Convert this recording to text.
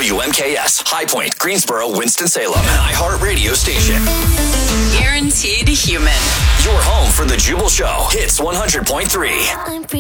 WMKS, High Point, Greensboro, Winston-Salem, an iHeartRadio station. Guaranteed human. Your home for the Jubal Show. Hits 100.3.